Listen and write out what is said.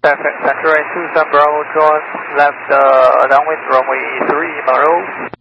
Center 2 Sun Bravo John, left downwind runway 3 Monroe.